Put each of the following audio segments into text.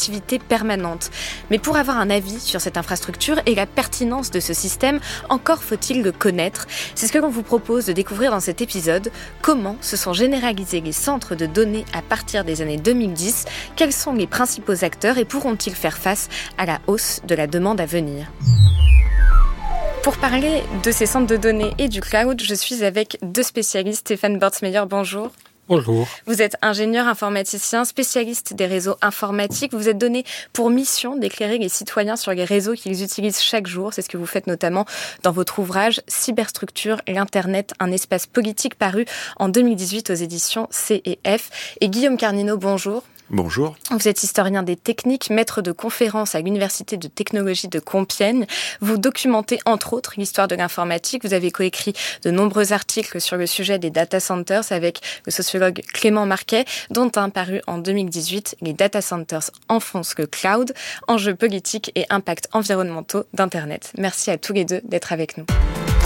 activité permanente. Mais pour avoir un avis sur cette infrastructure et la pertinence de ce système, encore faut-il le connaître. C'est ce que l'on vous propose de découvrir dans cet épisode. Comment se sont généralisés les centres de données à partir des années 2010 ? Quels sont les principaux acteurs et pourront-ils faire face à la hausse de la demande à venir ? Pour parler de ces centres de données et du cloud, je suis avec deux spécialistes. Stéphane Bortsmeyer, bonjour. Bonjour. Vous êtes ingénieur informaticien, spécialiste des réseaux informatiques. Vous êtes donné pour mission d'éclairer les citoyens sur les réseaux qu'ils utilisent chaque jour. C'est ce que vous faites notamment dans votre ouvrage Cyberstructure, l'Internet, un espace politique paru en 2018 aux éditions C&F. Et Guillaume Carnino, bonjour. Bonjour. Vous êtes historien des techniques, maître de conférences à l'Université de technologie de Compiègne. Vous documentez entre autres l'histoire de l'informatique. Vous avez coécrit de nombreux articles sur le sujet des data centers avec le sociologue Clément Marquet, dont un paru en 2018, Les data centers enfoncent le cloud, enjeux politiques et impacts environnementaux d'Internet. Merci à tous les deux d'être avec nous.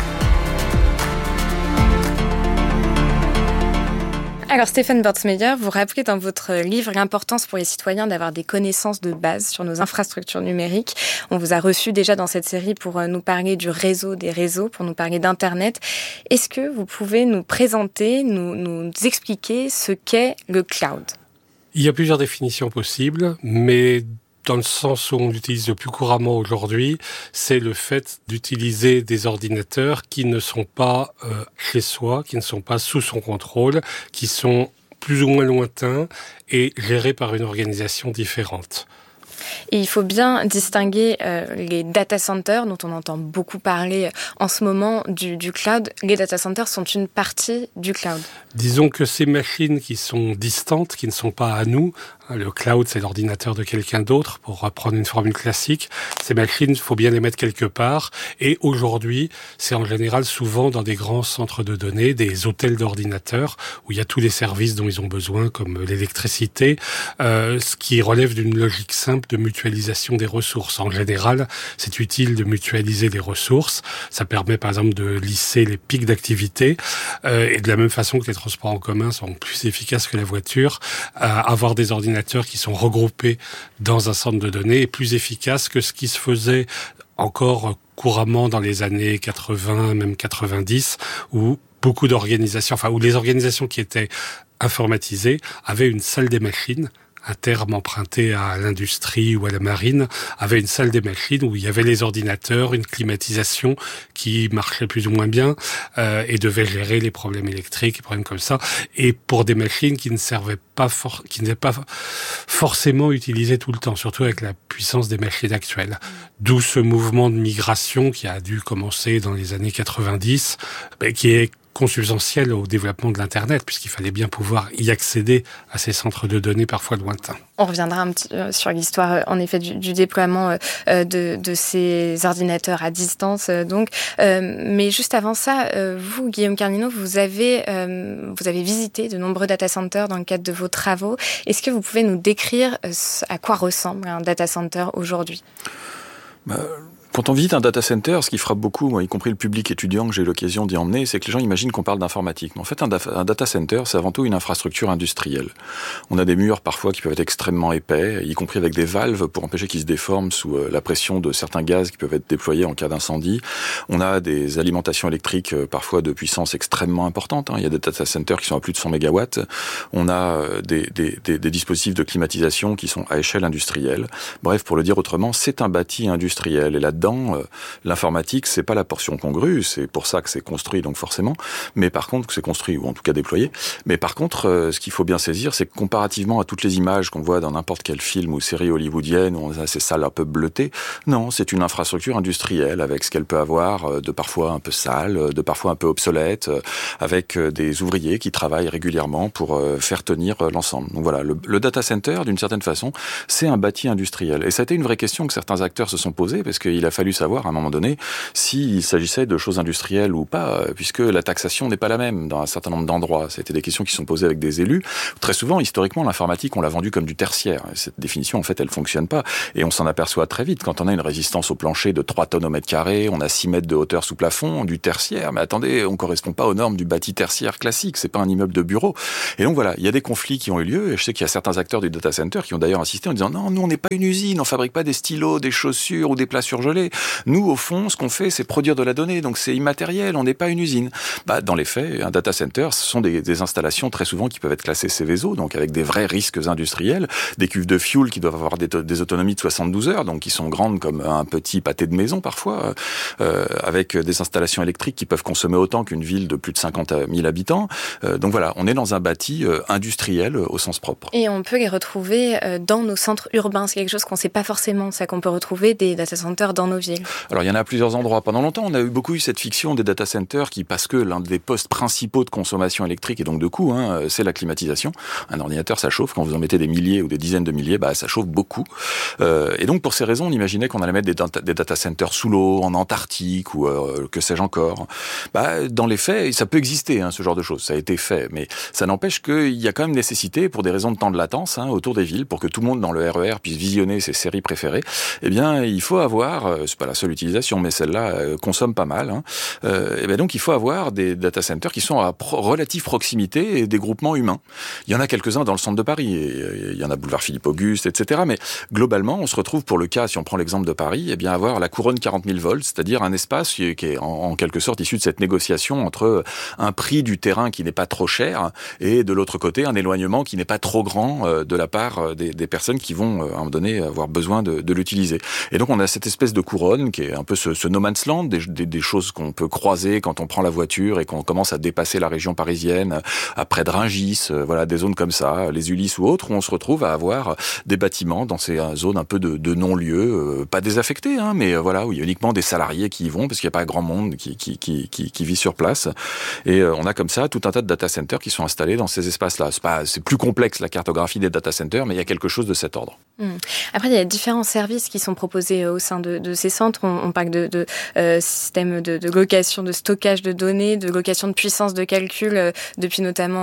Alors Stéphane Bortsmeyer, vous rappelez dans votre livre l'importance pour les citoyens d'avoir des connaissances de base sur nos infrastructures numériques. On vous a reçu déjà dans cette série pour nous parler du réseau des réseaux, pour nous parler d'Internet. Est-ce que vous pouvez nous présenter, nous expliquer ce qu'est le cloud ? Il y a plusieurs définitions possibles, mais dans le sens où on l'utilise le plus couramment aujourd'hui, c'est le fait d'utiliser des ordinateurs qui ne sont pas chez soi, qui ne sont pas sous son contrôle, qui sont plus ou moins lointains et gérés par une organisation différente. Et il faut bien distinguer les data centers, dont on entend beaucoup parler en ce moment, du cloud. Les data centers sont une partie du cloud. Disons que ces machines qui sont distantes, qui ne sont pas à nous, le cloud, c'est l'ordinateur de quelqu'un d'autre, pour reprendre une formule classique. Ces machines, il faut bien les mettre quelque part. Et aujourd'hui, c'est en général souvent dans des grands centres de données, des hôtels d'ordinateurs, où il y a tous les services dont ils ont besoin, comme l'électricité, ce qui relève d'une logique simple de mutualisation des ressources. En général, c'est utile de mutualiser les ressources. Ça permet, par exemple, de lisser les pics d'activité. Et de la même façon que les transports en commun sont plus efficaces que la voiture, avoir des ordinateurs qui sont regroupés dans un centre de données est plus efficace que ce qui se faisait encore couramment dans les années 80, même 90, où beaucoup d'organisations, où les organisations qui étaient informatisées avaient une salle des machines, un terme emprunté à l'industrie ou à la marine, avait une salle des machines où il y avait les ordinateurs, une climatisation qui marchait plus ou moins bien et devait gérer les problèmes électriques, les problèmes comme ça. Et pour des machines qui ne servaient pas, qui n'étaient pas forcément utilisées tout le temps, surtout avec la puissance des machines actuelles. D'où ce mouvement de migration qui a dû commencer dans les années 90, qui est consubstantiel au développement de l'Internet, puisqu'il fallait bien pouvoir y accéder à ces centres de données parfois lointains. On reviendra un petit sur l'histoire, en effet, du déploiement de ces ordinateurs à distance. Mais juste avant ça, vous, Guillaume Carnino, vous avez visité de nombreux data centers dans le cadre de vos travaux. Est-ce que vous pouvez nous décrire à quoi ressemble un data center aujourd'hui ? Quand on visite un data center, ce qui frappe beaucoup, moi, y compris le public étudiant que j'ai eu l'occasion d'y emmener, c'est que les gens imaginent qu'on parle d'informatique. Mais en fait, un data center, c'est avant tout une infrastructure industrielle. On a des murs parfois qui peuvent être extrêmement épais, y compris avec des valves pour empêcher qu'ils se déforment sous la pression de certains gaz qui peuvent être déployés en cas d'incendie. On a des alimentations électriques parfois de puissance extrêmement importante. Il y a des data centers qui sont à plus de 100 mégawatts. On a des dispositifs de climatisation qui sont à échelle industrielle. Bref, pour le dire autrement, c'est un bâti industriel. Et là-dedans, l'informatique, c'est pas la portion congrue, c'est pour ça que c'est construit, donc forcément. Mais par contre, c'est construit, ou en tout cas déployé. Mais par contre, ce qu'il faut bien saisir, c'est que comparativement à toutes les images qu'on voit dans n'importe quel film ou série hollywoodienne, où on a ces salles un peu bleutées, non, c'est une infrastructure industrielle, avec ce qu'elle peut avoir de parfois un peu sale, de parfois un peu obsolète, avec des ouvriers qui travaillent régulièrement pour faire tenir l'ensemble. Donc voilà, le data center, d'une certaine façon, c'est un bâti industriel. Et ça a été une vraie question que certains acteurs se sont posés, parce qu'il a a fallu savoir à un moment donné s'il s'agissait de choses industrielles ou pas, puisque la taxation n'est pas la même dans un certain nombre d'endroits. C'était des questions qui sont posées avec des élus. Très souvent, historiquement, l'informatique, on l'a vendue comme du tertiaire. Cette définition, en fait, elle fonctionne pas. Et on s'en aperçoit très vite. Quand on a une résistance au plancher de 3 tonnes au mètre carré, on a 6 mètres de hauteur sous plafond, du tertiaire. Mais attendez, on correspond pas aux normes du bâti tertiaire classique. C'est pas un immeuble de bureau. Et donc voilà, il y a des conflits qui ont eu lieu. Et je sais qu'il y a certains acteurs du data center qui ont d'ailleurs insisté en disant non, nous, on n'est pas une usine. On fabrique pas des stylos, des chaussures ou des plats surgelés. Nous, au fond, ce qu'on fait, c'est produire de la donnée. Donc c'est immatériel. On n'est pas une usine. Dans les faits, un data center, ce sont des installations très souvent qui peuvent être classées Céveso, donc avec des vrais risques industriels, des cuves de fuel qui doivent avoir des autonomies de 72 heures, donc qui sont grandes comme un petit pâté de maison parfois, avec des installations électriques qui peuvent consommer autant qu'une ville de plus de 50 000 habitants. Donc voilà, on est dans un bâti industriel au sens propre. Et on peut les retrouver dans nos centres urbains. C'est quelque chose qu'on ne sait pas forcément, ça qu'on peut retrouver des data centers dans nos villes. Alors il y en a à plusieurs endroits. Pendant longtemps, on a beaucoup eu cette fiction des data centers qui, parce que l'un des postes principaux de consommation électrique et donc de coût, c'est la climatisation. Un ordinateur, ça chauffe. Quand vous en mettez des milliers ou des dizaines de milliers, ça chauffe beaucoup. Et donc pour ces raisons, on imaginait qu'on allait mettre des data centers sous l'eau, en Antarctique ou que sais-je encore. Dans les faits, ça peut exister, ce genre de choses. Ça a été fait, mais ça n'empêche qu'il y a quand même nécessité, pour des raisons de temps de latence, autour des villes, pour que tout le monde dans le RER puisse visionner ses séries préférées. Eh bien, il faut avoir, c'est pas la seule utilisation, mais celle-là consomme pas mal. Et bien donc, il faut avoir des data centers qui sont à relative proximité et des groupements humains. Il y en a quelques-uns dans le centre de Paris. Et il y en a boulevard Philippe-Auguste, etc. Mais globalement, on se retrouve pour le cas, si on prend l'exemple de Paris, eh bien avoir la couronne 40 000 volts, c'est-à-dire un espace qui est en quelque sorte issu de cette négociation entre un prix du terrain qui n'est pas trop cher et de l'autre côté un éloignement qui n'est pas trop grand de la part des personnes qui vont à un moment donné avoir besoin de l'utiliser. Et donc on a cette espèce de couronne qui est un peu ce no man's land, des choses qu'on peut croiser quand on prend la voiture et qu'on commence à dépasser la région parisienne, après de Rungis, voilà, des zones comme ça, les Ulysses ou autres, où on se retrouve à avoir des bâtiments dans ces zones un peu de non-lieu, pas désaffectés, mais voilà, où il y a uniquement des salariés qui y vont, parce qu'il n'y a pas grand monde qui vit sur place. Et on a comme ça tout un tas de data centers qui sont installés dans ces espaces-là. C'est plus complexe la cartographie des data centers, mais il y a quelque chose de cet ordre. Après, il y a différents services qui sont proposés au sein de ces centres. On parle de systèmes de location, de stockage de données, de location de puissance de calcul, depuis notamment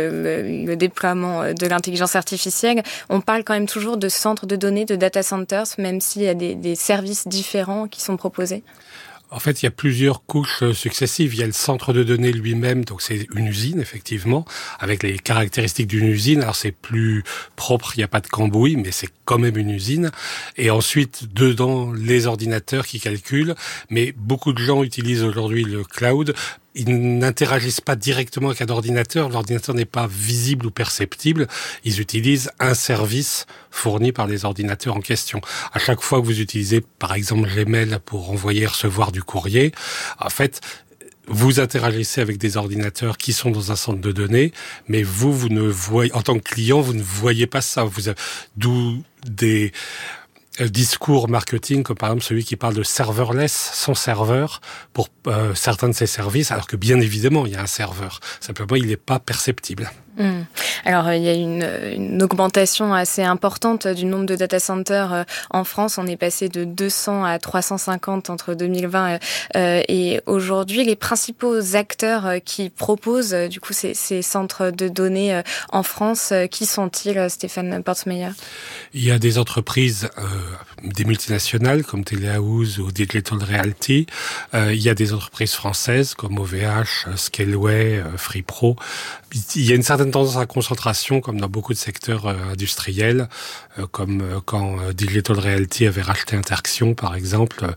le déploiement de l'intelligence artificielle. On parle quand même toujours de centres de données, de data centers, même s'il y a des services différents qui sont proposés. En fait, il y a plusieurs couches successives. Il y a le centre de données lui-même, donc c'est une usine, effectivement, avec les caractéristiques d'une usine. Alors c'est plus propre, il n'y a pas de cambouis, mais c'est quand même une usine. Et ensuite, dedans, les ordinateurs qui calculent. Mais beaucoup de gens utilisent aujourd'hui le cloud. Ils n'interagissent pas directement avec un ordinateur. L'ordinateur n'est pas visible ou perceptible. Ils utilisent un service fourni par les ordinateurs en question. À chaque fois que vous utilisez, par exemple, Gmail pour envoyer et recevoir du courrier, en fait, vous interagissez avec des ordinateurs qui sont dans un centre de données, mais vous ne voyez, en tant que client, vous ne voyez pas ça. D'où des discours marketing, comme par exemple celui qui parle de serverless, sans serveur, pour certains de ces services, alors que bien évidemment, il y a un serveur. Simplement, il n'est pas perceptible. Alors, il y a une augmentation assez importante du nombre de data centers en France. On est passé de 200 à 350 entre 2020 et aujourd'hui. Les principaux acteurs qui proposent du coup ces centres de données en France, qui sont-ils, Stéphane Portsmeyer ? Il y a des entreprises, des multinationales comme Telehouse ou Digital Realty. Il y a des entreprises françaises comme OVH, Scaleway, FreePro. Il y a une certaine tendance à la concentration, comme dans beaucoup de secteurs industriels, comme quand Digital Realty avait racheté Interaction, par exemple.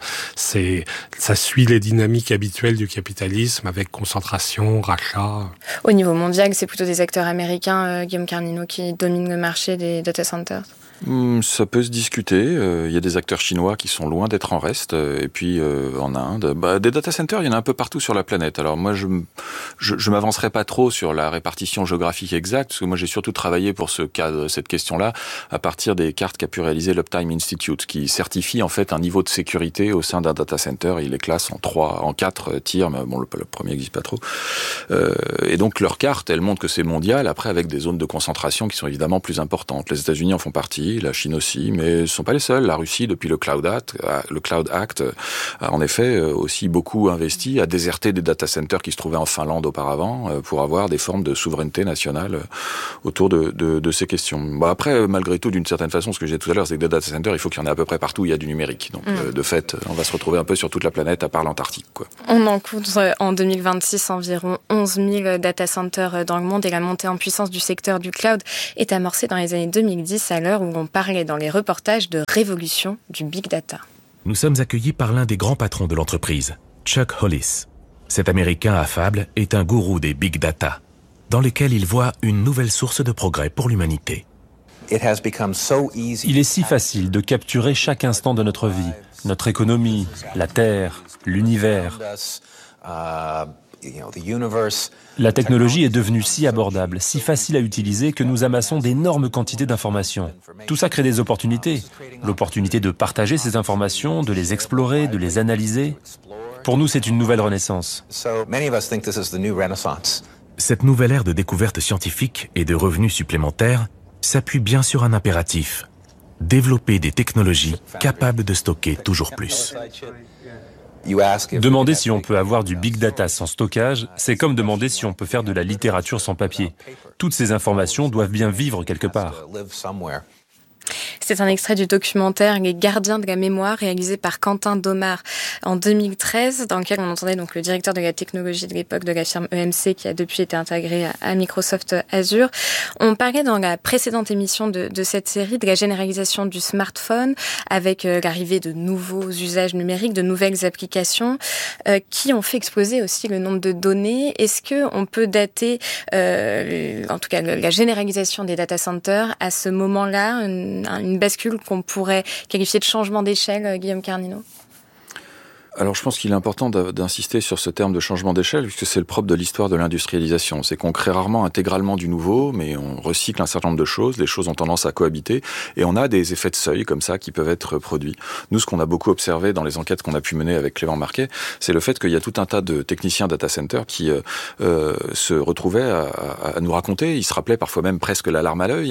Ça suit les dynamiques habituelles du capitalisme, avec concentration, rachat. Au niveau mondial, c'est plutôt des acteurs américains, Guillaume Carnino, qui dominent le marché des data centers. Ça peut se discuter. Il y a des acteurs chinois qui sont loin d'être en reste. Et puis en Inde, des data centers, il y en a un peu partout sur la planète. Alors moi, je m'avancerai pas trop sur la répartition géographique exacte, parce que moi j'ai surtout travaillé pour cette question-là à partir des cartes qu'a pu réaliser l'Uptime Institute, qui certifie en fait un niveau de sécurité au sein d'un data center. Il les classe en 4 tiers, mais bon, le premier n'existe pas trop. Et donc leur carte, elle montre que c'est mondial. Après, avec des zones de concentration qui sont évidemment plus importantes. Les États-Unis en font partie. Russie, la Chine aussi, mais ce ne sont pas les seuls. La Russie, depuis le Cloud Act, a en effet aussi beaucoup investi, a déserté des data centers qui se trouvaient en Finlande auparavant pour avoir des formes de souveraineté nationale autour de ces questions. Bon, après, malgré tout, d'une certaine façon, ce que j'ai dit tout à l'heure, c'est que des data centers, il faut qu'il y en ait à peu près partout où il y a du numérique. Donc, de fait, on va se retrouver un peu sur toute la planète, à part l'Antarctique, quoi. On en compte en 2026 environ 11 000 data centers dans le monde et la montée en puissance du secteur du cloud est amorcée dans les années 2010 à l'heure où on parlait dans les reportages de révolution du big data. Nous sommes accueillis par l'un des grands patrons de l'entreprise, Chuck Hollis. Cet Américain affable est un gourou des big data, dans lesquels il voit une nouvelle source de progrès pour l'humanité. Il est si facile de capturer chaque instant de notre vie, notre économie, la Terre, l'univers. La technologie est devenue si abordable, si facile à utiliser que nous amassons d'énormes quantités d'informations. Tout ça crée des opportunités. L'opportunité de partager ces informations, de les explorer, de les analyser. Pour nous, c'est une nouvelle renaissance. Cette nouvelle ère de découverte scientifique et de revenus supplémentaires s'appuie bien sur un impératif: développer des technologies capables de stocker toujours plus. Demander si on peut avoir du big data sans stockage, c'est comme demander si on peut faire de la littérature sans papier. Toutes ces informations doivent bien vivre quelque part. C'est un extrait du documentaire Les Gardiens de la mémoire réalisé par Quentin Domar en 2013, dans lequel on entendait donc le directeur de la technologie de l'époque de la firme EMC qui a depuis été intégré à Microsoft Azure. On parlait dans la précédente émission de cette série de la généralisation du smartphone avec l'arrivée de nouveaux usages numériques, de nouvelles applications qui ont fait exploser aussi le nombre de données. Est-ce que on peut dater, en tout cas la généralisation des data centers à ce moment-là, une bascule qu'on pourrait qualifier de changement d'échelle, Guillaume Carnino? Alors je pense qu'il est important d'insister sur ce terme de changement d'échelle, puisque c'est le propre de l'histoire de l'industrialisation. C'est qu'on crée rarement intégralement du nouveau, mais on recycle un certain nombre de choses, les choses ont tendance à cohabiter, et on a des effets de seuil comme ça qui peuvent être produits. Nous, ce qu'on a beaucoup observé dans les enquêtes qu'on a pu mener avec Clément Marquet, c'est le fait qu'il y a tout un tas de techniciens data center qui se retrouvaient à nous raconter, ils se rappelaient parfois même presque l'alarme à l'œil,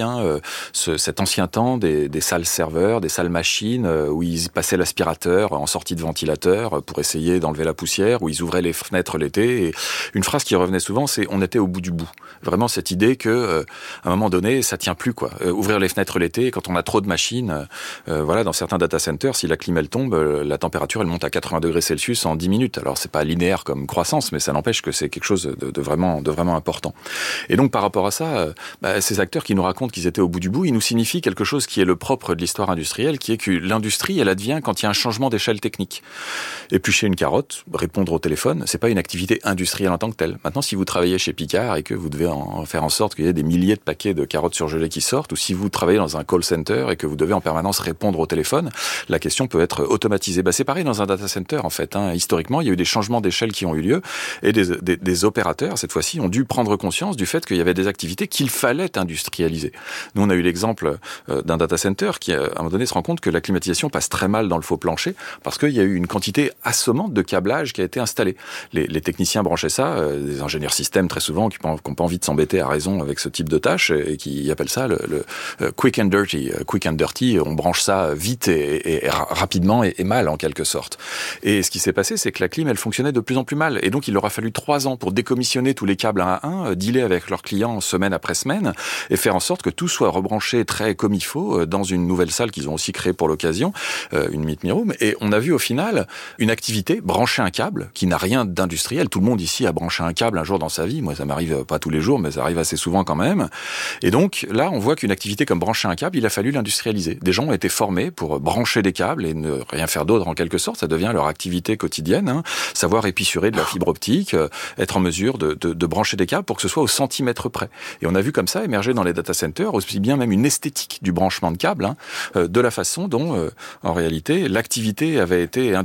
cet ancien temps des salles serveurs, des salles machines, où ils passaient l'aspirateur en sortie de ventilateur, pour essayer d'enlever la poussière, où ils ouvraient les fenêtres l'été. Et une phrase qui revenait souvent, c'est « on était au bout du bout ». Vraiment cette idée que, à un moment donné, ça tient plus, quoi. Ouvrir les fenêtres l'été, quand on a trop de machines, dans certains data centers, si la clim elle tombe, la température elle monte à 80 degrés Celsius en 10 minutes. Alors c'est pas linéaire comme croissance, mais ça n'empêche que c'est quelque chose de vraiment important. Et donc par rapport à ça, ces acteurs qui nous racontent qu'ils étaient au bout du bout, ils nous signifient quelque chose qui est le propre de l'histoire industrielle, qui est que l'industrie, elle advient quand il y a un changement d'échelle technique. Éplucher une carotte, répondre au téléphone, c'est pas une activité industrielle en tant que telle. Maintenant, si vous travaillez chez Picard et que vous devez en faire en sorte qu'il y ait des milliers de paquets de carottes surgelées qui sortent, ou si vous travaillez dans un call center et que vous devez en permanence répondre au téléphone, la question peut être automatisée. C'est pareil dans un data center, en fait. Historiquement, il y a eu des changements d'échelle qui ont eu lieu et des opérateurs, cette fois-ci, ont dû prendre conscience du fait qu'il y avait des activités qu'il fallait industrialiser. Nous, on a eu l'exemple d'un data center qui, à un moment donné, se rend compte que la climatisation passe très mal dans le faux plancher parce qu'il y a eu une quantité assommante de câblage qui a été installé. Les techniciens branchaient ça, des ingénieurs système très souvent qui n'ont pas envie de s'embêter à raison avec ce type de tâches et qui appellent ça le quick and dirty. Quick and dirty, on branche ça vite et rapidement et mal en quelque sorte. Et ce qui s'est passé, c'est que la clim, elle fonctionnait de plus en plus mal. Et donc, il leur a fallu 3 ans pour décommissionner tous les câbles un à un, dealer avec leurs clients semaine après semaine et faire en sorte que tout soit rebranché très comme il faut dans une nouvelle salle qu'ils ont aussi créée pour l'occasion, une meet me room. Et on a vu au final une activité, brancher un câble, qui n'a rien d'industriel. Tout le monde ici a branché un câble un jour dans sa vie. Moi, ça m'arrive pas tous les jours, mais ça arrive assez souvent quand même. Et donc, là, on voit qu'une activité comme brancher un câble, il a fallu l'industrialiser. Des gens ont été formés pour brancher des câbles et ne rien faire d'autre en quelque sorte. Ça devient leur activité quotidienne. Savoir épicurer de la fibre optique, être en mesure de brancher des câbles pour que ce soit au centimètre près. Et on a vu comme ça émerger dans les data centers aussi bien même une esthétique du branchement de câbles, de la façon dont, en réalité, l'activité avait été industrialisée.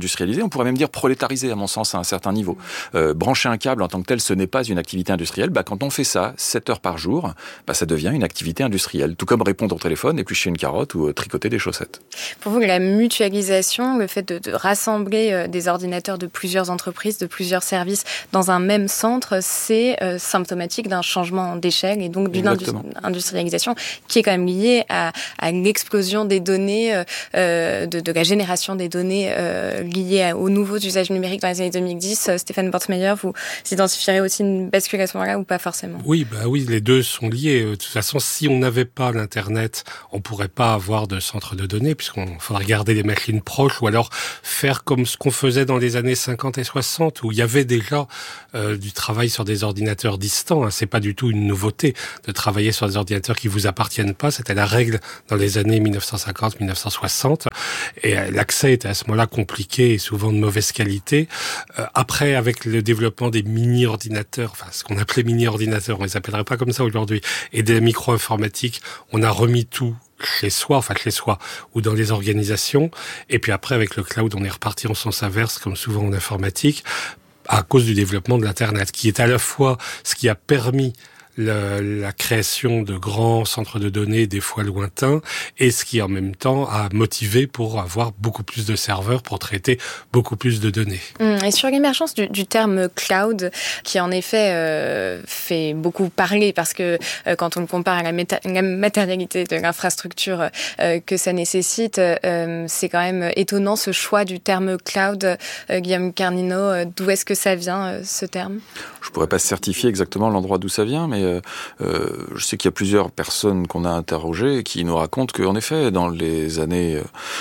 on pourrait même dire prolétarisé à mon sens à un certain niveau. Brancher un câble en tant que tel, ce n'est pas une activité industrielle. Quand on fait ça 7 heures par jour, ça devient une activité industrielle. Tout comme répondre au téléphone, éplucher une carotte ou tricoter des chaussettes. Pour vous, la mutualisation, le fait de rassembler des ordinateurs de plusieurs entreprises, de plusieurs services dans un même centre, c'est symptomatique d'un changement d'échelle et donc d'une industrialisation qui est quand même liée à l'explosion des données, de la génération des données liées aux nouveaux usages numériques dans les années 2010. Stéphane Bortmeyer, vous identifierez aussi une bascule à ce moment-là ou pas forcément ? Oui, les deux sont liés. De toute façon, si on n'avait pas l'Internet, on pourrait pas avoir de centre de données puisqu'on faudrait garder les machines proches ou alors faire comme ce qu'on faisait dans les années 50 et 60 où il y avait déjà du travail sur des ordinateurs distants. C'est pas du tout une nouveauté de travailler sur des ordinateurs qui vous appartiennent pas. C'était la règle dans les années 1950-1960 et l'accès était à ce moment-là compliqué et souvent de mauvaise qualité. Après, avec le développement des mini-ordinateurs, ce qu'on appelait mini-ordinateurs, on les appellerait pas comme ça aujourd'hui, et des micro-informatiques, on a remis tout chez soi, ou dans les organisations. Et puis après, avec le cloud, on est reparti en sens inverse, comme souvent en informatique, à cause du développement de l'Internet, qui est à la fois ce qui a permis la création de grands centres de données, des fois lointains, et ce qui en même temps a motivé pour avoir beaucoup plus de serveurs pour traiter beaucoup plus de données. Et sur l'émergence du terme cloud, qui en effet fait beaucoup parler, parce que quand on le compare à la matérialité de l'infrastructure que ça nécessite, c'est quand même étonnant ce choix du terme cloud. Guillaume Carnino, d'où est-ce que ça vient, ce terme ? Je pourrais pas certifier exactement l'endroit d'où ça vient, mais je sais qu'il y a plusieurs personnes qu'on a interrogées qui nous racontent qu'en effet, dans les années,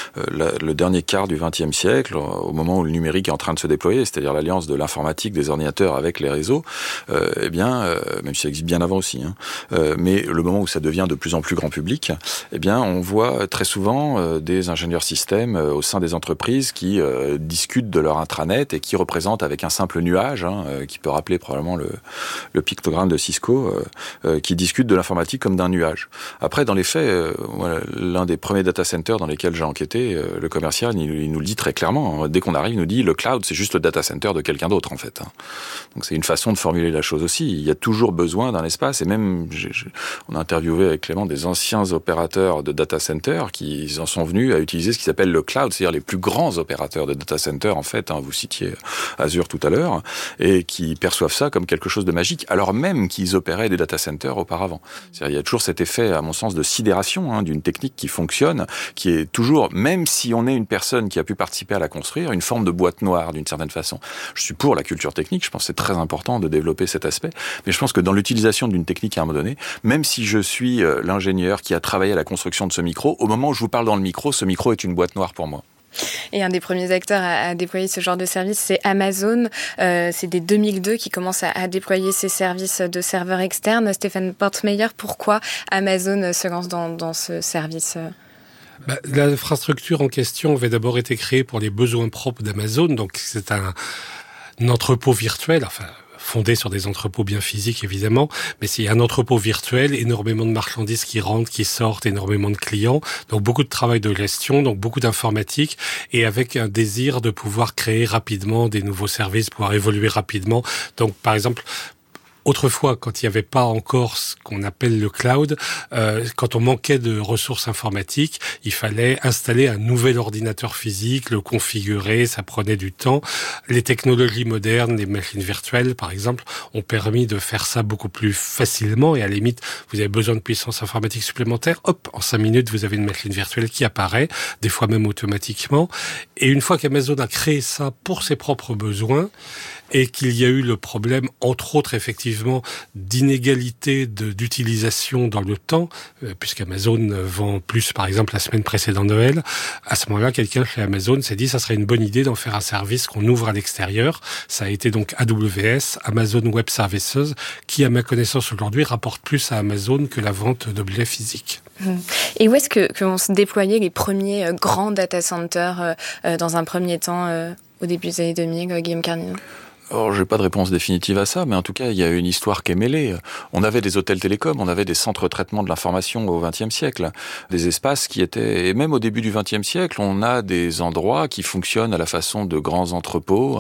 le dernier quart du XXe siècle, au moment où le numérique est en train de se déployer, c'est-à-dire l'alliance de l'informatique, des ordinateurs avec les réseaux, même si ça existe bien avant aussi, mais le moment où ça devient de plus en plus grand public, on voit très souvent des ingénieurs systèmes au sein des entreprises qui discutent de leur intranet et qui représentent avec un simple nuage, qui peut rappeler probablement le pictogramme de Cisco, qui discute de l'informatique comme d'un nuage. Après, dans les faits, l'un des premiers data centers dans lesquels j'ai enquêté, le commercial, il nous le dit très clairement. Dès qu'on arrive, il nous dit le cloud, c'est juste le data center de quelqu'un d'autre, en fait. Donc c'est une façon de formuler la chose aussi. Il y a toujours besoin d'un espace, et même, on a interviewé avec Clément des anciens opérateurs de data center qui en sont venus à utiliser ce qui s'appelle le cloud, c'est-à-dire les plus grands opérateurs de data center, en fait. Vous citiez Azure tout à l'heure, et qui perçoivent ça comme quelque chose de magique, alors même qu'ils opéraient des data centers auparavant. C'est-à-dire, il y a toujours cet effet, à mon sens, de sidération d'une technique qui fonctionne, qui est toujours, même si on est une personne qui a pu participer à la construire, une forme de boîte noire d'une certaine façon. Je suis pour la culture technique, je pense que c'est très important de développer cet aspect, mais je pense que dans l'utilisation d'une technique à un moment donné, même si je suis l'ingénieur qui a travaillé à la construction de ce micro, au moment où je vous parle dans le micro, ce micro est une boîte noire pour moi. Et un des premiers acteurs à déployer ce genre de service, c'est Amazon. C'est dès 2002 qui commence à déployer ses services de serveurs externes. Stéphane Bortmeyer, pourquoi Amazon se lance dans ce service ? L'infrastructure en question avait d'abord été créée pour les besoins propres d'Amazon. Donc c'est un entrepôt virtuel, fondé sur des entrepôts bien physiques, évidemment, mais c'est un entrepôt virtuel, énormément de marchandises qui rentrent, qui sortent, énormément de clients, donc beaucoup de travail de gestion, donc beaucoup d'informatique, et avec un désir de pouvoir créer rapidement des nouveaux services, pouvoir évoluer rapidement. Donc, par exemple, autrefois, quand il n'y avait pas encore ce qu'on appelle le cloud, quand on manquait de ressources informatiques, il fallait installer un nouvel ordinateur physique, le configurer, ça prenait du temps. Les technologies modernes, les machines virtuelles, par exemple, ont permis de faire ça beaucoup plus facilement et à la limite, vous avez besoin de puissance informatique supplémentaire, hop, en 5 minutes, vous avez une machine virtuelle qui apparaît, des fois même automatiquement. Et une fois qu'Amazon a créé ça pour ses propres besoins, et qu'il y a eu le problème, entre autres, effectivement, d'inégalité d'utilisation dans le temps, puisqu'Amazon vend plus, par exemple, la semaine précédant Noël. À ce moment-là, quelqu'un chez Amazon s'est dit, ça serait une bonne idée d'en faire un service qu'on ouvre à l'extérieur. Ça a été donc AWS, Amazon Web Services, qui, à ma connaissance aujourd'hui, rapporte plus à Amazon que la vente d'objets physiques. Et où est-ce que vont se déployer les premiers grands data centers dans un premier temps, au début des années 2000, Guillaume Carnino ? Alors, j'ai pas de réponse définitive à ça, mais en tout cas, il y a une histoire qui est mêlée. On avait des hôtels télécoms, on avait des centres de traitement de l'information au XXe siècle, des espaces qui étaient, et même au début du XXe siècle, on a des endroits qui fonctionnent à la façon de grands entrepôts,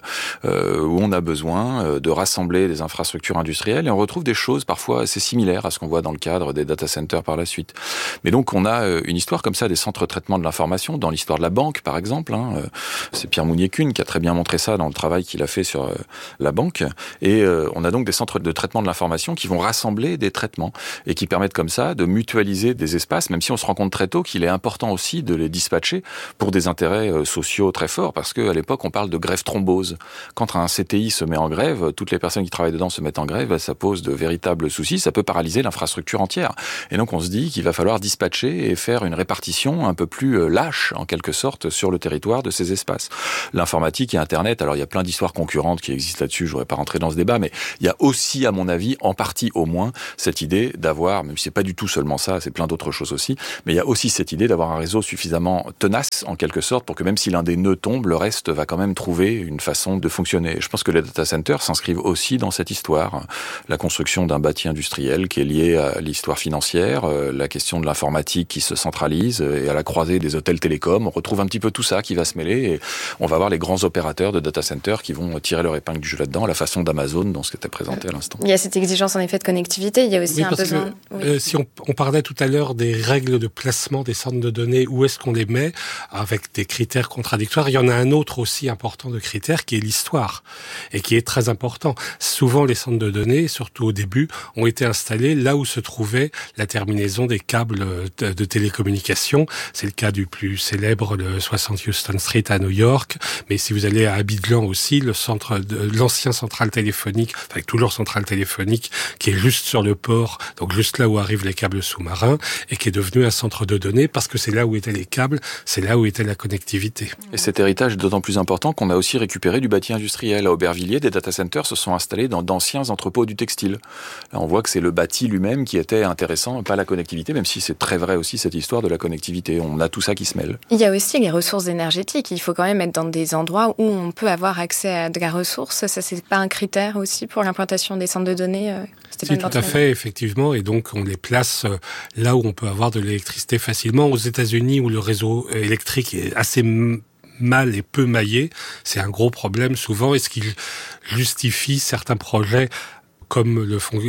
où on a besoin de rassembler des infrastructures industrielles, et on retrouve des choses parfois assez similaires à ce qu'on voit dans le cadre des data centers par la suite. Mais donc, on a une histoire comme ça, des centres de traitement de l'information, dans l'histoire de la banque, par exemple. C'est Pierre Mounier-Kuhn qui a très bien montré ça dans le travail qu'il a fait sur la banque. Et on a donc des centres de traitement de l'information qui vont rassembler des traitements et qui permettent comme ça de mutualiser des espaces, même si on se rend compte très tôt qu'il est important aussi de les dispatcher pour des intérêts sociaux très forts, parce qu'à l'époque, on parle de grève thrombose. Quand un CTI se met en grève, toutes les personnes qui travaillent dedans se mettent en grève, ça pose de véritables soucis, ça peut paralyser l'infrastructure entière. Et donc, on se dit qu'il va falloir dispatcher et faire une répartition un peu plus lâche, en quelque sorte, sur le territoire de ces espaces. L'informatique et Internet, alors il y a plein d'histoires concurrentes qui existent là-dessus, je voudrais pas rentrer dans ce débat, mais il y a aussi, à mon avis, en partie au moins, cette idée d'avoir, même si c'est pas du tout seulement ça, c'est plein d'autres choses aussi, mais il y a aussi cette idée d'avoir un réseau suffisamment tenace, en quelque sorte, pour que même si l'un des nœuds tombe, le reste va quand même trouver une façon de fonctionner. Je pense que les data centers s'inscrivent aussi dans cette histoire. La construction d'un bâti industriel qui est lié à l'histoire financière, la question de l'informatique qui se centralise, et à la croisée des hôtels télécoms, on retrouve un petit peu tout ça qui va se mêler, et on va voir les grands opérateurs de data centers qui vont tirer leur épingle du jeu là-dedans, à la façon d'Amazon, dans ce qui était présenté à l'instant. Il y a cette exigence en effet de connectivité, il y a aussi un besoin... Si on parlait tout à l'heure des règles de placement des centres de données, où est-ce qu'on les met, avec des critères contradictoires, il y en a un autre aussi important de critère qui est l'histoire, et qui est très important. Souvent les centres de données, surtout au début, ont été installés là où se trouvait la terminaison des câbles de télécommunications. C'est le cas du plus célèbre, le 60 Houston Street à New York, mais si vous allez à Abidjan aussi, l'ancien centrale téléphonique, avec toujours centrale téléphonique, qui est juste sur le port, donc juste là où arrivent les câbles sous-marins, et qui est devenu un centre de données parce que c'est là où étaient les câbles, c'est là où était la connectivité. Et cet héritage est d'autant plus important qu'on a aussi récupéré du bâti industriel. À Aubervilliers, des data centers se sont installés dans d'anciens entrepôts du textile. Là, on voit que c'est le bâti lui-même qui était intéressant, pas la connectivité, même si c'est très vrai aussi cette histoire de la connectivité. On a tout ça qui se mêle. Il y a aussi les ressources énergétiques. Il faut quand même être dans des endroits où on peut avoir accès à de la ressource. Ça, c'est pas un critère aussi pour l'implantation des centres de données Si, tout à fait, effectivement. Et donc, on les place là où on peut avoir de l'électricité facilement. Aux États-Unis, où le réseau électrique est assez mal et peu maillé, c'est un gros problème souvent. Et ce qui justifie certains projets comme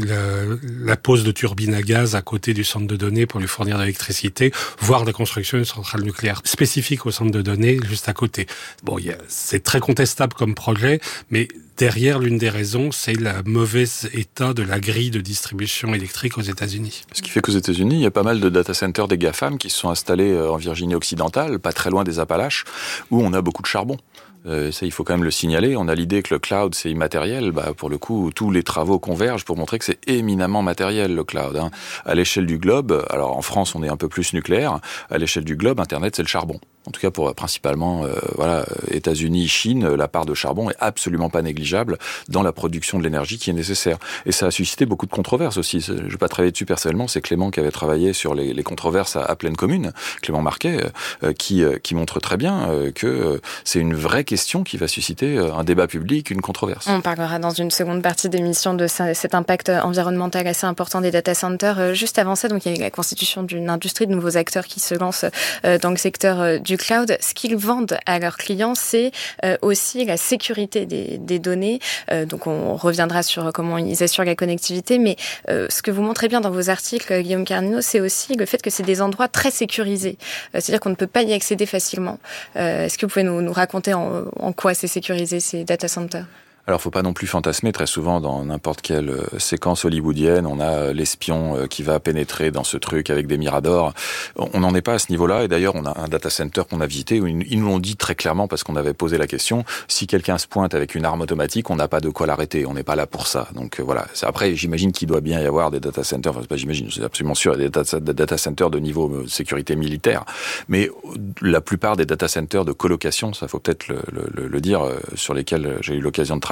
la pose de turbines à gaz à côté du centre de données pour lui fournir de l'électricité, voire la construction d'une centrale nucléaire spécifique au centre de données juste à côté. Bon, c'est très contestable comme projet, mais derrière, l'une des raisons, c'est le mauvais état de la grille de distribution électrique aux États-Unis. Ce qui fait qu'aux États-Unis, il y a pas mal de data centers des GAFAM qui se sont installés en Virginie occidentale, pas très loin des Appalaches, où on a beaucoup de charbon. Ça, il faut quand même le signaler. On a l'idée que le cloud, c'est immatériel. Pour le coup, tous les travaux convergent pour montrer que c'est éminemment matériel, le cloud. À l'échelle du globe, alors en France, on est un peu plus nucléaire. À l'échelle du globe, Internet, c'est le charbon. En tout cas, pour principalement, États-Unis, Chine, la part de charbon est absolument pas négligeable dans la production de l'énergie qui est nécessaire. Et ça a suscité beaucoup de controverses aussi. Je vais pas travailler dessus personnellement. C'est Clément qui avait travaillé sur les controverses à Pleine Commune, Clément Marquet, qui montre très bien que c'est une vraie question qui va susciter un débat public, une controverse. On parlera dans une seconde partie d'émission de cet impact environnemental assez important des data centers. Juste avant ça, donc il y a la constitution d'une industrie de nouveaux acteurs qui se lancent dans le secteur du cloud. Ce qu'ils vendent à leurs clients, c'est aussi la sécurité des données. Donc on reviendra sur comment ils assurent la connectivité, mais ce que vous montrez bien dans vos articles, Guillaume Carnino, c'est aussi le fait que c'est des endroits très sécurisés. C'est-à-dire qu'on ne peut pas y accéder facilement. Est-ce que vous pouvez nous raconter en quoi c'est sécurisé, ces data centers ? Alors, faut pas non plus fantasmer. Très souvent, dans n'importe quelle séquence hollywoodienne, on a l'espion qui va pénétrer dans ce truc avec des miradors. On n'en est pas à ce niveau-là. Et d'ailleurs, on a un data center qu'on a visité où ils nous l'ont dit très clairement parce qu'on avait posé la question. Si quelqu'un se pointe avec une arme automatique, on n'a pas de quoi l'arrêter. On n'est pas là pour ça. Donc voilà. Après, j'imagine qu'il doit bien y avoir des data centers. Enfin, pas j'imagine, c'est absolument sûr, des data centers de niveau sécurité militaire. Mais la plupart des data centers de colocation, ça faut peut-être le dire, sur lesquels j'ai eu l'occasion de travailler,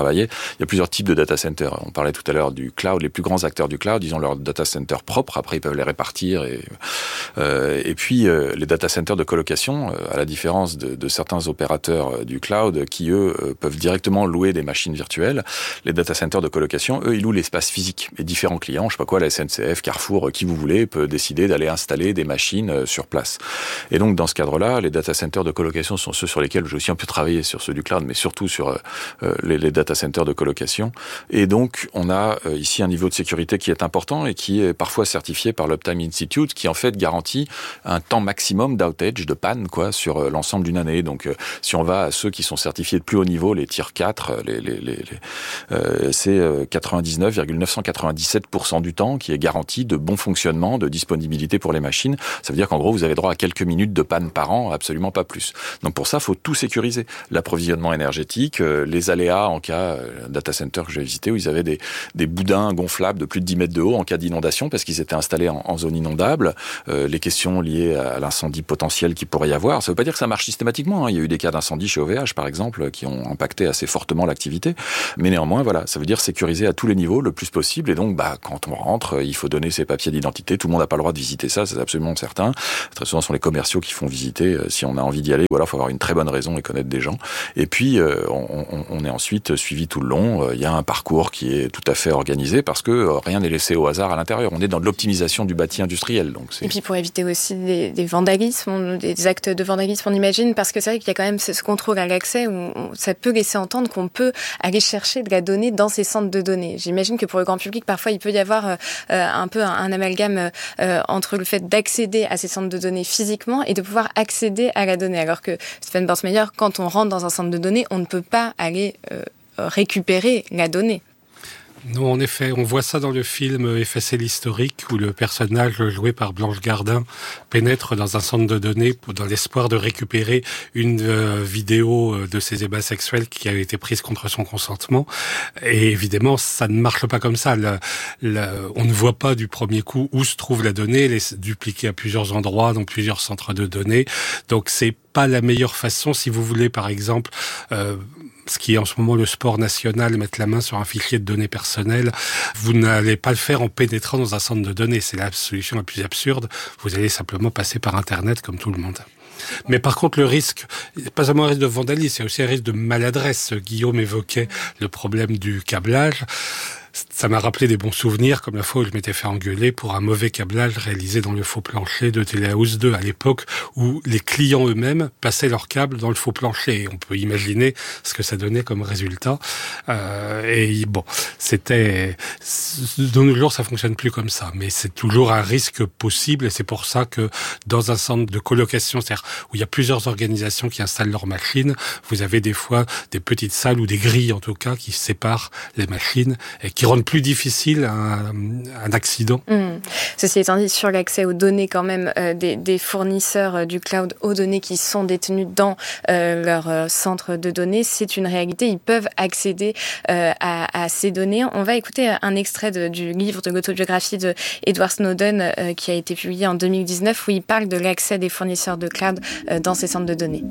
travaillait. Il y a plusieurs types de data centers. On parlait tout à l'heure du cloud. Les plus grands acteurs du cloud, ils ont leur data center propre. Après, ils peuvent les répartir. Et puis, les data centers de colocation, à la différence de certains opérateurs du cloud qui, eux, peuvent directement louer des machines virtuelles, les data centers de colocation, eux, ils louent l'espace physique. Et différents clients, je sais pas quoi, la SNCF, Carrefour, qui vous voulez, peut décider d'aller installer des machines sur place. Et donc, dans ce cadre-là, les data centers de colocation sont ceux sur lesquels j'ai aussi un peu travaillé, sur ceux du cloud, mais surtout sur les data centers de colocation. Et donc, on a ici un niveau de sécurité qui est important et qui est parfois certifié par l'Uptime Institute, qui en fait garantit un temps maximum d'outage, de panne, quoi, sur l'ensemble d'une année. Donc, si on va à ceux qui sont certifiés de plus haut niveau, les tier 4, c'est 99,997% du temps qui est garanti de bon fonctionnement, de disponibilité pour les machines. Ça veut dire qu'en gros, vous avez droit à quelques minutes de panne par an, absolument pas plus. Donc pour ça, il faut tout sécuriser. L'approvisionnement énergétique, les aléas en cas, data center que j'ai visité, où ils avaient des boudins gonflables de plus de 10 mètres de haut en cas d'inondation, parce qu'ils étaient installés en zone inondable. Les questions liées à l'incendie potentiel qu'il pourrait y avoir. Ça ne veut pas dire que ça marche systématiquement. Il y a eu des cas d'incendie chez OVH, par exemple, qui ont impacté assez fortement l'activité. Mais néanmoins, voilà, ça veut dire sécuriser à tous les niveaux le plus possible. Et donc, quand on rentre, il faut donner ses papiers d'identité. Tout le monde n'a pas le droit de visiter ça, c'est absolument certain. Très souvent, ce sont les commerciaux qui font visiter si on a envie d'y aller. Ou alors, il faut avoir une très bonne raison et connaître des gens. Et puis, on est ensuite suivi tout le long. Il y a un parcours qui est tout à fait organisé parce que rien n'est laissé au hasard à l'intérieur. On est dans de l'optimisation du bâti industriel. Donc et puis, pour éviter aussi des vandalismes, des actes de vandalisme, on imagine, parce que c'est vrai qu'il y a quand même ce contrôle à l'accès où ça peut laisser entendre qu'on peut aller chercher de la donnée dans ces centres de données. J'imagine que pour le grand public, parfois, il peut y avoir un peu un amalgame entre le fait d'accéder à ces centres de données physiquement et de pouvoir accéder à la donnée. Alors que, Stéphane Borsmeyer, quand on rentre dans un centre de données, on ne peut pas aller récupérer la donnée. Non, en effet, on voit ça dans le film FSL historique où le personnage joué par Blanche Gardin pénètre dans un centre de données dans l'espoir de récupérer une vidéo de ses ébats sexuels qui a été prise contre son consentement. Et évidemment, ça ne marche pas comme ça. On ne voit pas du premier coup où se trouve la donnée. Elle est dupliquée à plusieurs endroits, dans plusieurs centres de données. Donc, c'est pas la meilleure façon si vous voulez, par exemple, ce qui est en ce moment le sport national, mettre la main sur un fichier de données personnelles, vous n'allez pas le faire en pénétrant dans un centre de données. C'est la solution la plus absurde. Vous allez simplement passer par Internet comme tout le monde. Mais par contre, le risque, pas seulement un risque de vandalisme, c'est aussi un risque de maladresse. Guillaume évoquait le problème du câblage. Ça m'a rappelé des bons souvenirs, comme la fois où je m'étais fait engueuler pour un mauvais câblage réalisé dans le faux plancher de Téléhouse 2 à l'époque, où les clients eux-mêmes passaient leur câble dans le faux plancher. Et on peut imaginer ce que ça donnait comme résultat. Et bon, c'était... De nos jours, ça fonctionne plus comme ça, mais c'est toujours un risque possible, et c'est pour ça que dans un centre de colocation, c'est-à-dire où il y a plusieurs organisations qui installent leurs machines, vous avez des fois des petites salles ou des grilles en tout cas qui séparent les machines et qui rendent plus difficile un accident. Ceci étant dit, sur l'accès aux données quand même des fournisseurs du cloud aux données qui sont détenues dans leur centre de données, c'est une réalité. Ils peuvent accéder à ces données. On va écouter un extrait du livre de l'autobiographie de Edward Snowden qui a été publié en 2019 où il parle de l'accès des fournisseurs de cloud dans ces centres de données.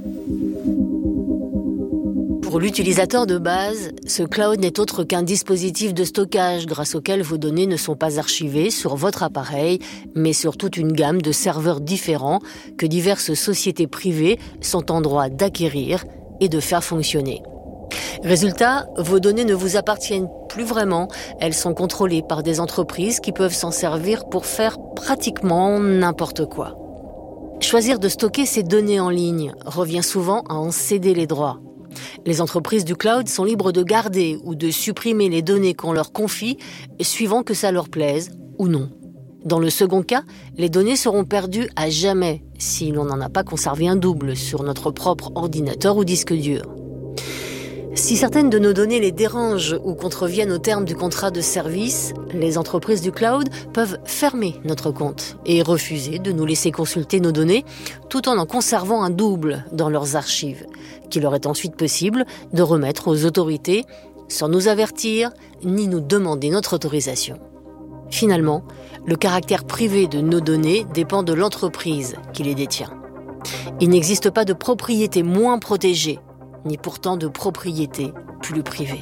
Pour l'utilisateur de base, ce cloud n'est autre qu'un dispositif de stockage grâce auquel vos données ne sont pas archivées sur votre appareil, mais sur toute une gamme de serveurs différents que diverses sociétés privées sont en droit d'acquérir et de faire fonctionner. Résultat, vos données ne vous appartiennent plus vraiment. Elles sont contrôlées par des entreprises qui peuvent s'en servir pour faire pratiquement n'importe quoi. Choisir de stocker ces données en ligne revient souvent à en céder les droits. Les entreprises du cloud sont libres de garder ou de supprimer les données qu'on leur confie, suivant que ça leur plaise ou non. Dans le second cas, les données seront perdues à jamais si l'on n'en a pas conservé un double sur notre propre ordinateur ou disque dur. Si certaines de nos données les dérangent ou contreviennent aux termes du contrat de service, les entreprises du cloud peuvent fermer notre compte et refuser de nous laisser consulter nos données tout en conservant un double dans leurs archives, qu'il leur est ensuite possible de remettre aux autorités sans nous avertir ni nous demander notre autorisation. Finalement, le caractère privé de nos données dépend de l'entreprise qui les détient. Il n'existe pas de propriété moins protégée ni pourtant de propriété plus privée.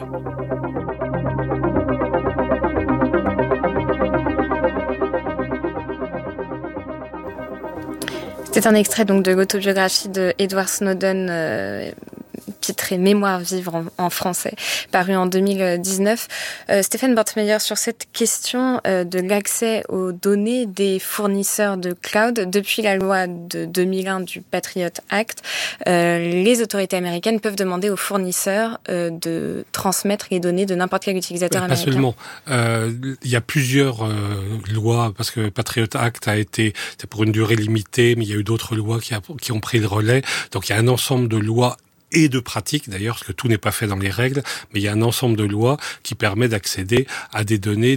C'est un extrait donc de l'autobiographie de Edward Snowden, titré Mémoire vivre en français, paru en 2019. Stéphane Bortmeyer, sur cette question de l'accès aux données des fournisseurs de cloud, depuis la loi de 2001 du Patriot Act, les autorités américaines peuvent demander aux fournisseurs de transmettre les données de n'importe quel utilisateur américain. Pas seulement. Il y a plusieurs lois, parce que Patriot Act c'était pour une durée limitée, mais il y a eu d'autres lois qui ont pris le relais. Donc il y a un ensemble de lois et de pratiques d'ailleurs, parce que tout n'est pas fait dans les règles, mais il y a un ensemble de lois qui permet d'accéder à des données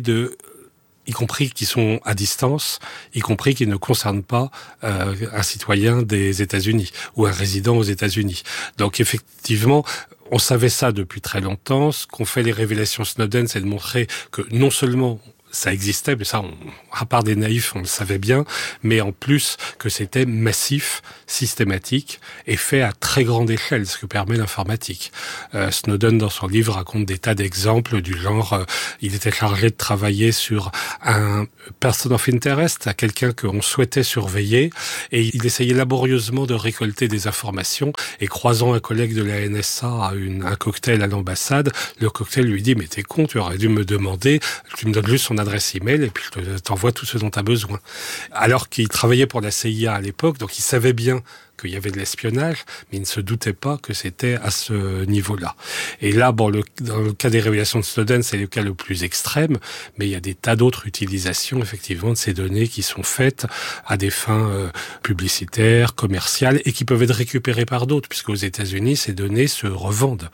y compris qui sont à distance, y compris qui ne concernent pas un citoyen des États-Unis ou un résident aux États-Unis. Donc effectivement, on savait ça depuis très longtemps. Ce qu'ont fait les révélations Snowden, c'est de montrer que non seulement ça existait, mais ça, à part des naïfs, on le savait bien, mais en plus que c'était massif, systématique et fait à très grande échelle, ce que permet l'informatique. Snowden, dans son livre, raconte des tas d'exemples du genre, il était chargé de travailler sur un person of interest, à quelqu'un qu'on souhaitait surveiller, et il essayait laborieusement de récolter des informations, et croisant un collègue de la NSA à un cocktail à l'ambassade, le cocktail lui dit « Mais t'es con, tu aurais dû me demander, tu me donnes juste son adresse email et puis je t'envoie tout ce dont tu as besoin. » Alors qu'il travaillait pour la CIA à l'époque, donc il savait bien qu'il y avait de l'espionnage, mais il ne se doutait pas que c'était à ce niveau-là. Et là, dans le cas des révélations de Snowden, c'est le cas le plus extrême, mais il y a des tas d'autres utilisations, effectivement, de ces données qui sont faites à des fins publicitaires, commerciales, et qui peuvent être récupérées par d'autres, puisqu'aux États-Unis, ces données se revendent.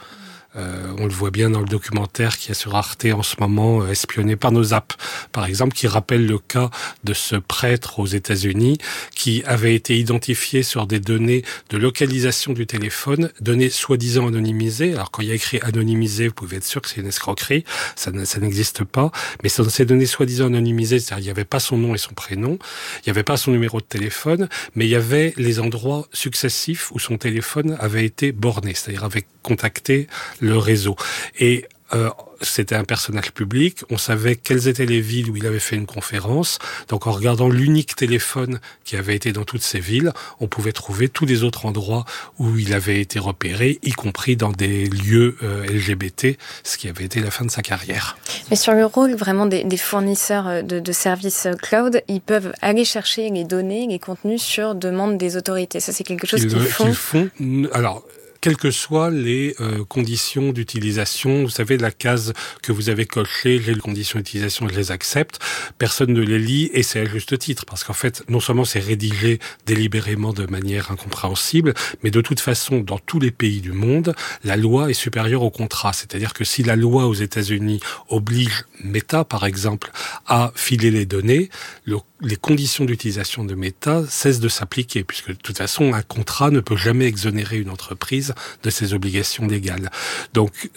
On le voit bien dans le documentaire qui est sur Arte en ce moment, espionné par nos apps, par exemple, qui rappelle le cas de ce prêtre aux États-Unis qui avait été identifié sur des données de localisation du téléphone, données soi-disant anonymisées. Alors quand il y a écrit anonymisé, vous pouvez être sûr que c'est une escroquerie, ça n'existe pas. Mais dans ces données soi-disant anonymisées, c'est-à-dire il n'y avait pas son nom et son prénom, il n'y avait pas son numéro de téléphone, mais il y avait les endroits successifs où son téléphone avait été borné, c'est-à-dire avait contacté le réseau. Et c'était un personnage public, on savait quelles étaient les villes où il avait fait une conférence, donc en regardant l'unique téléphone qui avait été dans toutes ces villes, on pouvait trouver tous les autres endroits où il avait été repéré, y compris dans des lieux LGBT, ce qui avait été la fin de sa carrière. Mais sur le rôle vraiment des fournisseurs de services cloud, ils peuvent aller chercher les données, les contenus sur demande des autorités. Ça, c'est quelque chose qu'ils font. Alors, quelles que soient les conditions d'utilisation, vous savez, la case que vous avez cochée, j'ai les conditions d'utilisation, je les accepte, personne ne les lit, et c'est à juste titre, parce qu'en fait, non seulement c'est rédigé délibérément de manière incompréhensible, mais de toute façon, dans tous les pays du monde, la loi est supérieure au contrat. C'est-à-dire que si la loi aux États-Unis oblige Meta, par exemple, à filer les données, les conditions d'utilisation de Meta cessent de s'appliquer, puisque de toute façon, un contrat ne peut jamais exonérer une entreprise de ses obligations légales. Donc,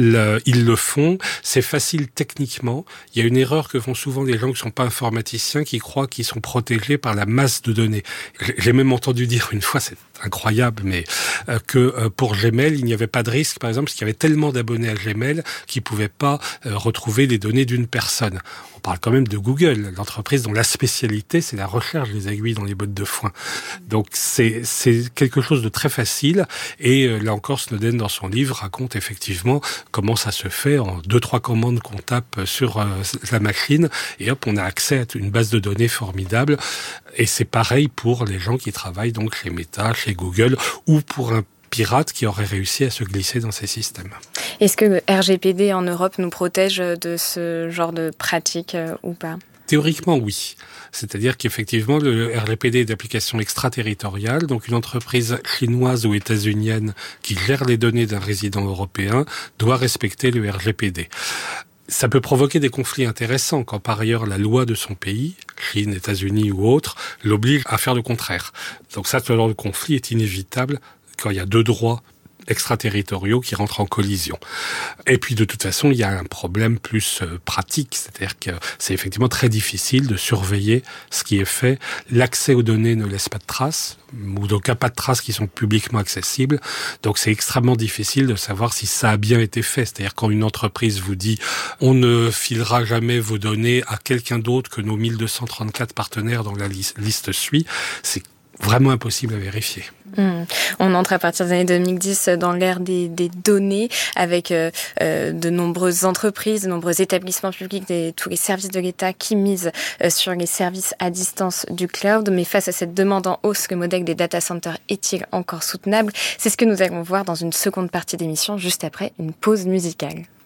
ils le font. C'est facile techniquement. Il y a une erreur que font souvent les gens qui ne sont pas informaticiens, qui croient qu'ils sont protégés par la masse de données. J'ai même entendu dire une fois, c'est incroyable, mais que pour Gmail, il n'y avait pas de risque, par exemple, parce qu'il y avait tellement d'abonnés à Gmail qu'ils ne pouvaient pas retrouver les données d'une personne. On parle quand même de Google, l'entreprise dont la spécialité, c'est la recherche des aiguilles dans les bottes de foin. Donc, c'est quelque chose de très facile. Et là encore, Snowden, dans son livre, raconte effectivement comment ça se fait en 2-3 commandes qu'on tape sur la machine. Et hop, on a accès à une base de données formidable. Et c'est pareil pour les gens qui travaillent donc chez Meta, chez Google, ou pour un pirate qui aurait réussi à se glisser dans ces systèmes. Est-ce que le RGPD en Europe nous protège de ce genre de pratiques ou pas ? Théoriquement, oui. C'est-à-dire qu'effectivement, le RGPD est d'application extraterritoriale, donc une entreprise chinoise ou états-unienne qui gère les données d'un résident européen doit respecter le RGPD. Ça peut provoquer des conflits intéressants quand par ailleurs la loi de son pays, Chine, États-Unis ou autre, l'oblige à faire le contraire. Donc ça, ce genre de conflit est inévitable quand il y a deux droits extraterritoriaux qui rentrent en collision. Et puis de toute façon, il y a un problème plus pratique, c'est-à-dire que c'est effectivement très difficile de surveiller ce qui est fait. L'accès aux données ne laisse pas de traces, ou donc il n'y a pas de traces qui sont publiquement accessibles, donc c'est extrêmement difficile de savoir si ça a bien été fait. C'est-à-dire quand une entreprise vous dit « on ne filera jamais vos données à quelqu'un d'autre que nos 1234 partenaires dont la liste suit », c'est vraiment impossible à vérifier. On entre à partir des années 2010 dans l'ère des données avec de nombreuses entreprises, de nombreux établissements publics, tous les services de l'État qui misent sur les services à distance du cloud. Mais face à cette demande en hausse, le modèle des data centers est-il encore soutenable ? C'est ce que nous allons voir dans une seconde partie d'émission, juste après une pause musicale.